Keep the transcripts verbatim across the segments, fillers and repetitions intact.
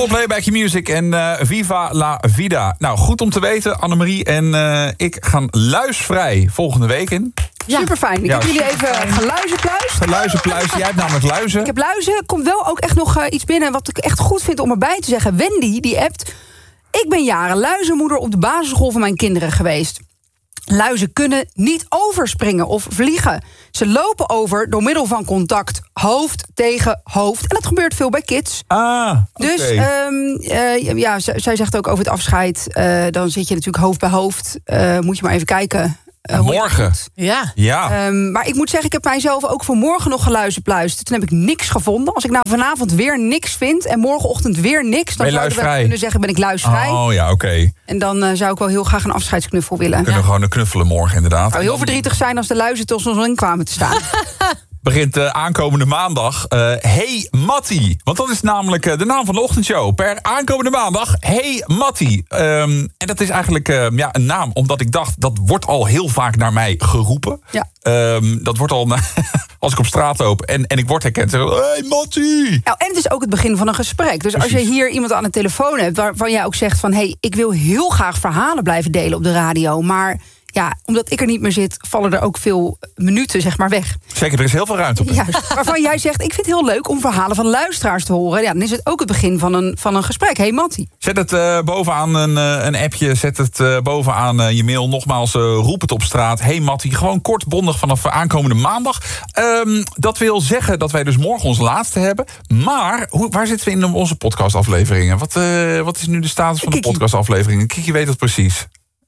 Coldplay, Back Your Music en uh, Viva la Vida. Nou, goed om te weten, Annemarie en uh, ik gaan luisvrij volgende week in. Ja. Super fijn. Ik ja, heb jullie even geluizenpluist. Geluizenpluist, jij hebt namelijk luizen. Ik heb luizen. Komt wel ook echt nog uh, iets binnen wat ik echt goed vind om erbij te zeggen. Wendy, die appt: ik ben jaren luizenmoeder op de basisschool van mijn kinderen geweest. Luizen kunnen niet overspringen of vliegen. Ze lopen over door middel van contact hoofd tegen hoofd. En dat gebeurt veel bij kids. Ah, okay. Dus um, uh, ja, z- zij zegt ook over het afscheid. Uh, dan zit je natuurlijk hoofd bij hoofd. Uh, moet je maar even kijken. Uh, morgen. Ja. ja. Um, maar ik moet zeggen, ik heb mijzelf ook vanmorgen nog geluizenpluist. Toen heb ik niks gevonden. Als ik nou vanavond weer niks vind en morgenochtend weer niks, dan zou ik wel kunnen zeggen, ben ik luisvrij. Oh ja, oké. Okay. En dan uh, zou ik wel heel graag een afscheidsknuffel willen. We kunnen ja. gewoon een knuffelen morgen, inderdaad. Het zou heel verdrietig zijn als de luizen tussen ons in kwamen te staan. Begint uh, aankomende maandag. Uh, hey Mattie. Want dat is namelijk uh, de naam van de ochtendshow. Per aankomende maandag. Hey Mattie. Um, en dat is eigenlijk uh, ja, een naam. Omdat ik dacht, dat wordt al heel vaak naar mij geroepen. Ja. Um, dat wordt al als ik op straat loop en, en ik word herkend. Zeg ik, hey Mattie. Nou, en het is ook het begin van een gesprek. Dus Precies. als je hier iemand aan de telefoon hebt waarvan jij ook zegt van, hey, ik wil heel graag verhalen blijven delen op de radio. Maar ja, omdat ik er niet meer zit, vallen er ook veel minuten zeg maar weg. Zeker, er is heel veel ruimte op. Juist, waarvan jij zegt, ik vind het heel leuk om verhalen van luisteraars te horen. Ja, dan is het ook het begin van een, van een gesprek. Hey Mattie. Zet het uh, bovenaan een, uh, een appje, zet het uh, bovenaan uh, je mail. Nogmaals, uh, roep het op straat. Hey Mattie, gewoon kort bondig vanaf aankomende maandag. Um, dat wil zeggen dat wij dus morgen ons laatste hebben. Maar hoe, waar zitten we in onze podcastafleveringen? Wat, uh, wat is nu de status van Kiki. de podcastafleveringen? Kiki weet het precies.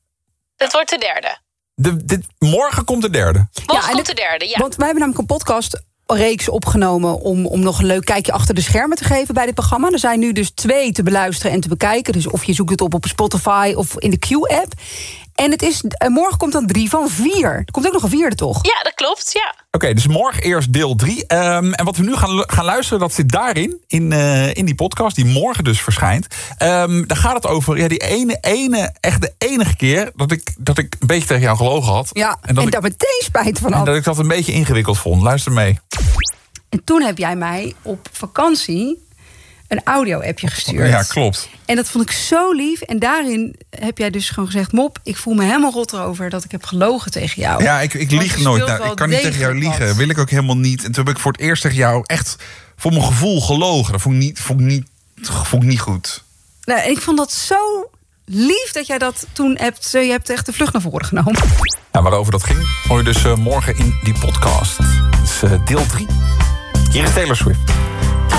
Het wordt de derde. De, dit, morgen komt de derde. Morgen ja, komt de derde, ja. Want wij hebben namelijk een podcastreeks opgenomen om, om nog een leuk kijkje achter de schermen te geven bij dit programma. Er zijn nu dus twee te beluisteren en te bekijken. Dus of je zoekt het op op Spotify of in de Q-app. En het is, uh, morgen komt dan drie van vier. Er komt ook nog een vierde, toch? Ja, dat klopt, ja. Oké, okay, dus morgen eerst deel drie. Um, en wat we nu gaan, gaan luisteren, dat zit daarin, in, uh, in die podcast, die morgen dus verschijnt. Um, daar gaat het over, ja, die ene, ene, echt de enige keer dat ik, dat ik een beetje tegen jou gelogen had. Ja, en dat en ik, daar meteen spijt van en had. dat ik dat een beetje ingewikkeld vond. Luister mee. En toen heb jij mij op vakantie een audio-appje gestuurd. Ja, klopt. En dat vond ik zo lief. En daarin heb jij dus gewoon gezegd, Mop, ik voel me helemaal rot erover dat ik heb gelogen tegen jou. Ja, ik, ik lieg nooit. Nou, ik kan niet tegen jou liegen. Wat. Wil ik ook helemaal niet. En toen heb ik voor het eerst tegen jou echt voor mijn gevoel gelogen. Dat vond ik niet, vond ik niet, vond ik niet goed. Nou, en ik vond dat zo lief dat jij dat toen hebt. Je hebt echt de vlucht naar voren genomen. Ja, waarover dat ging, hoor je dus uh, morgen in die podcast. Dus uh, deel drie. Hier is Taylor Swift.